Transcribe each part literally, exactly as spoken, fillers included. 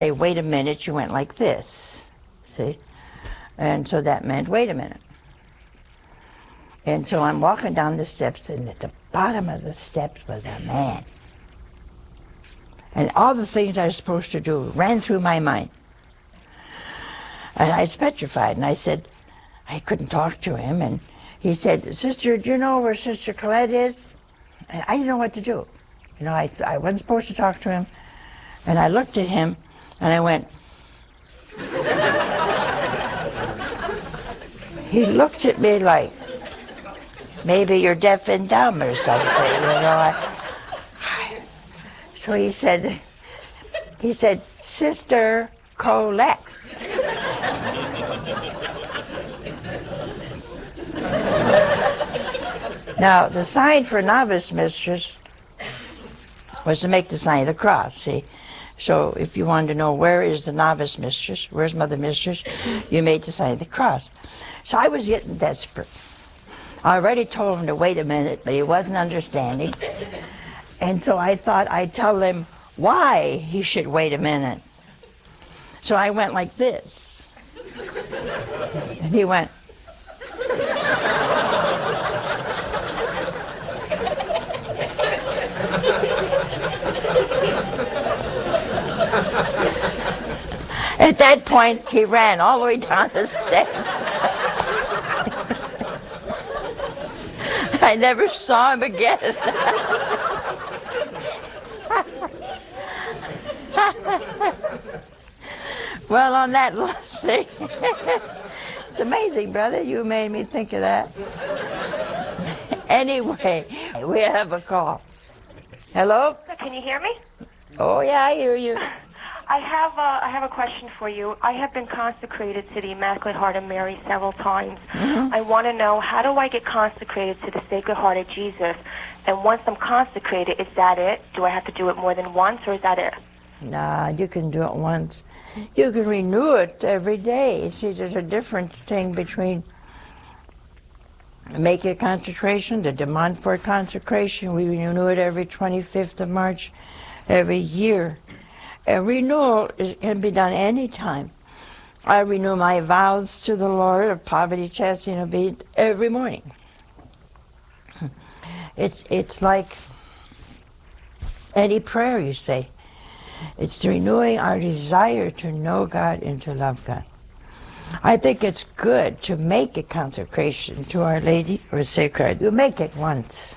Hey, wait a minute, you went like this, see? And so that meant, wait a minute. And so I'm walking down the steps, and at the bottom of the steps was a man. And all the things I was supposed to do ran through my mind. And I was petrified, and I said, I couldn't talk to him, and he said, Sister, do you know where Sister Colette is? And I didn't know what to do. You know, I, I wasn't supposed to talk to him, and I looked at him, and I went, he looked at me like, maybe you're deaf and dumb or something, you know. I, so he said, he said, Sister Colette. Now, the sign for novice mistress was to make the sign of the cross, see? So if you wanted to know where is the novice mistress, where's Mother Mistress, you made the sign of the cross. So I was getting desperate. I already told him to wait a minute, but he wasn't understanding. And so I thought I'd tell him why he should wait a minute. So I went like this. And he went. At that point, he ran all the way down the steps. I never saw him again. Well, on that last thing, it's amazing, brother. You made me think of that. Anyway, we have a call. Hello? Can you hear me? Oh, yeah, I hear you. I have a, I have a question for you. I have been consecrated to the Immaculate Heart of Mary several times. Mm-hmm. I want to know, how do I get consecrated to the Sacred Heart of Jesus? And once I'm consecrated, is that it? Do I have to do it more than once, or is that it? Nah, you can do it once. You can renew it every day. See, there's a different thing between make a consecration, the de Montfort consecration. We renew it every twenty-fifth of March every year. A renewal is, can be done any time. I renew my vows to the Lord of poverty, chastity, and obedience every morning. It's, it's like any prayer you say. It's renewing our desire to know God and to love God. I think it's good to make a consecration to Our Lady or Sacred Heart. You make it once.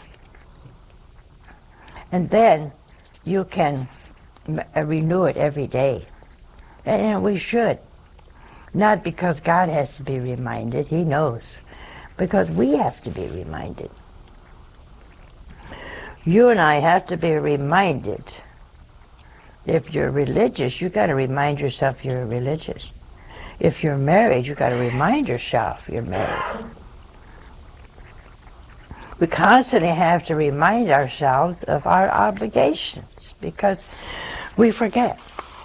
And then you can renew it every day. And we should. Not because God has to be reminded, He knows. Because we have to be reminded. You and I have to be reminded. If you're religious, you got to remind yourself you're religious. If you're married, you got to remind yourself you're married. We constantly have to remind ourselves of our obligations because we forget.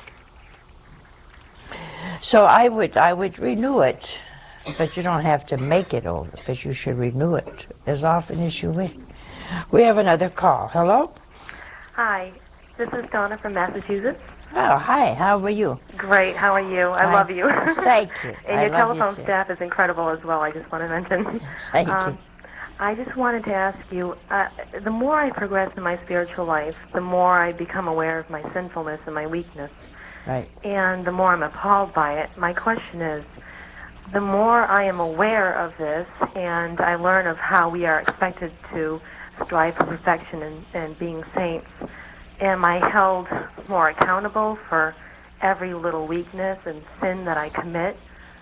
So I would I would renew it, but you don't have to make it over, but you should renew it as often as you wish. We have another call. Hello? Hi, this is Donna from Massachusetts. Oh, hi. How are you? Great. How are you? I Hi. love you. Thank you. And I your love telephone you too. staff is incredible as well, I just want to mention. Thank um, you. I just wanted to ask you, uh, the more I progress in my spiritual life, the more I become aware of my sinfulness and my weakness. Right. And the more I'm appalled by it. My question is, the more I am aware of this and I learn of how we are expected to strive for perfection and, and being saints, am I held more accountable for every little weakness and sin that I commit?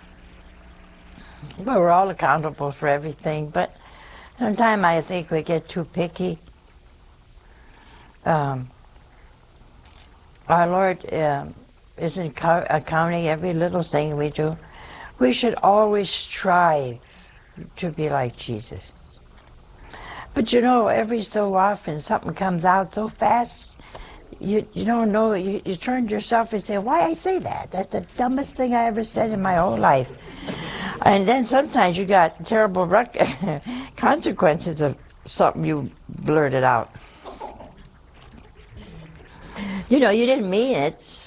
Well, we're all accountable for everything, but sometimes I think we get too picky. Um, our Lord um, isn't co- accounting every little thing we do. We should always strive to be like Jesus. But you know, every so often something comes out so fast, you you don't know, you, you turn to yourself and say, why I say that? That's the dumbest thing I ever said in my whole life. And then sometimes you got terrible rec- consequences of something you blurted out. You know, you didn't mean it.